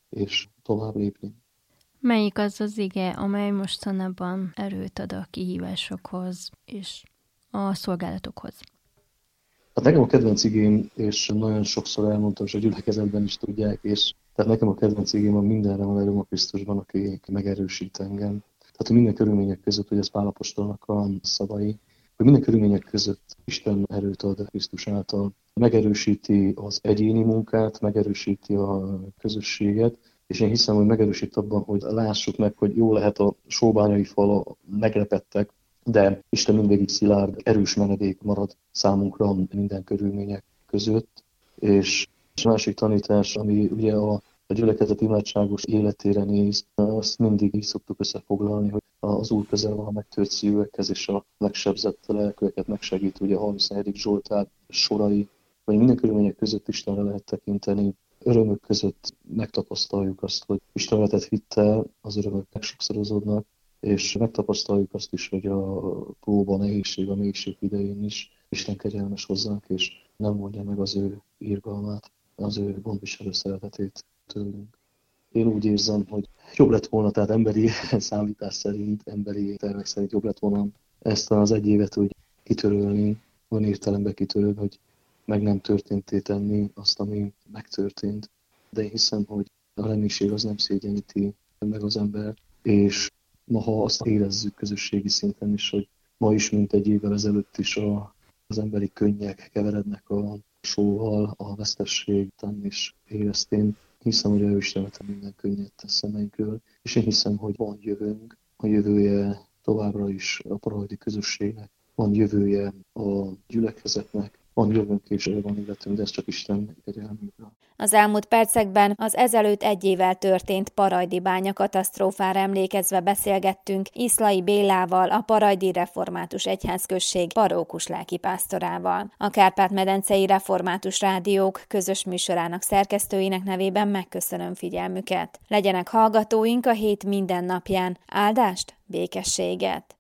és tovább lépni. Melyik az az ige, amely mostanában erőt ad a kihívásokhoz és a szolgálatokhoz? Hát nekem a kedvenc igém, és nagyon sokszor elmondtam, és a gyülekezetben is tudják, és tehát nekem a kedvenc igém a mindenre van erőm a Krisztusban, aki megerősít engem. Tehát, hogy minden körülmények között, hogy ez Pál apostolnak a szavai, hogy minden körülmények között Isten erőt ad a Krisztus által, megerősíti az egyéni munkát, megerősíti a közösséget, és én hiszem, hogy megerősít abban, hogy lássuk meg, hogy jó lehet a sóbányai fal meglepettek, de Isten mindvégig szilárd, erős menedék marad számunkra minden körülmények között. És a másik tanítás, ami ugye a gyülekezet imádságos életére néz, azt mindig így szoktuk összefoglalni, hogy az Úr közel van a megtört szívekhez, és a megsebzett lelkűeket megsegít, ugye a 34. Zsoltár sorai, hogy minden körülmények között Istenre lehet tekinteni, örömök között megtapasztaljuk azt, hogy Isten vetett hittel az örömök megsokszorozódnak, és megtapasztaljuk azt is, hogy a próba, nehézség, a mélység idején is Isten kegyelmes hozzánk, és nem mondja meg az ő irgalmát, az ő gondviselő szeretetét tőlünk. Én úgy érzem, hogy jobb lett volna, tehát emberi számítás szerint, emberi tervek szerint jobb lett volna ezt az egy évet úgy kitörölni, olyan értelemben kitörölni, hogy meg nem történté tenni azt, ami megtörtént. De én hiszem, hogy a reménység az nem szégyeníti meg az ember, és ma, ha azt érezzük közösségi szinten is, hogy ma is, mint egy évvel ezelőtt is az emberi könnyek keverednek a sóval, a vesztesség után is éreztén. Hiszem, hogy ő is remete minden könnyet tesz szemeinkről, és én hiszem, hogy van jövőnk, a jövője továbbra is a parajdi közösségnek, van jövője a gyülekezetnek, van jövőnk és van életünk, de ez csak Isten kegyelméből. Az elmúlt percekben az ezelőtt egy évvel történt parajdi bánya katasztrófára emlékezve beszélgettünk Iszlay Bélával, a Parajdi Református Egyházközség parókus lelkipásztorával. A Kárpát-medencei Református Rádiók közös műsorának szerkesztőinek nevében megköszönöm figyelmüket. Legyenek hallgatóink a hét minden napján. Áldást, békességet!